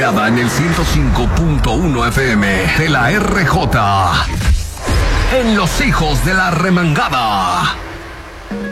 creada en el 105.1 FM de la RJ. En Los Hijos de la Remangada.